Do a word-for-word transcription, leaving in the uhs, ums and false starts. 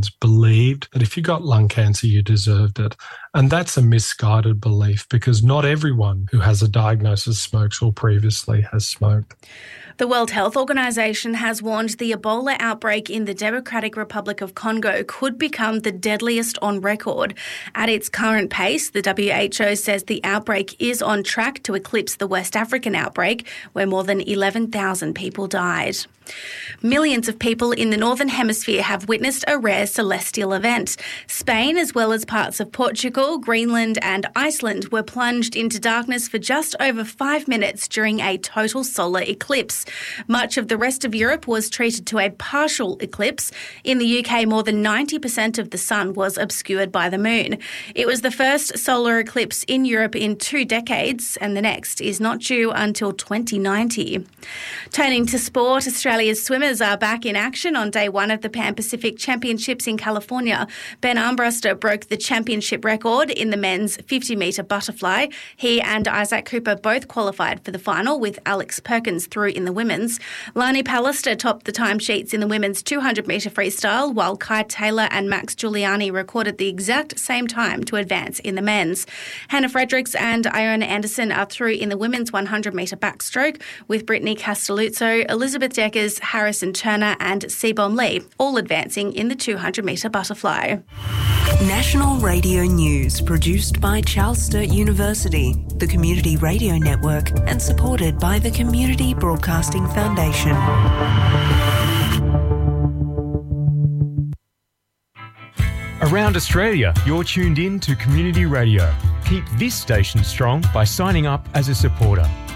Americans believed that if you got lung cancer, you deserved it. And that's a misguided belief because not everyone who has a diagnosis smokes or previously has smoked. The World Health Organization has warned the Ebola outbreak in the Democratic Republic of Congo could become the deadliest on record. At its current pace, the W H O says the outbreak is on track to eclipse the West African outbreak, where more than eleven thousand people died. Millions of people in the Northern Hemisphere have witnessed a rare celestial event. Spain, as well as parts of Portugal, Greenland and Iceland, were plunged into darkness for just over five minutes during a total solar eclipse. Much of the rest of Europe was treated to a partial eclipse. In the U K, more than ninety percent of the sun was obscured by the moon. It was the first solar eclipse in Europe in two decades, and the next is not due until twenty ninety. Turning to sport, Australia's swimmers are back in action on day one of the Pan Pacific Championships in California. Ben Armbruster broke the championship record in the men's fifty metre butterfly. He and Isaac Cooper both qualified for the final, with Alex Perkins through in the women's. Lani Pallister topped the timesheets in the women's two hundred metre freestyle, while Kai Taylor and Max Giuliani recorded the exact same time to advance in the men's. Hannah Fredericks and Iona Anderson are through in the women's one hundred metre backstroke, with Brittany Castelluzzo, Elizabeth Deckers, Harrison Turner and Seabom Lee all advancing in the two hundred metre butterfly. National Radio News, produced by Charles Sturt University, the Community Radio Network, and supported by the Community Broadcasting Foundation. Around Australia, you're tuned in to Community Radio. Keep this station strong by signing up as a supporter.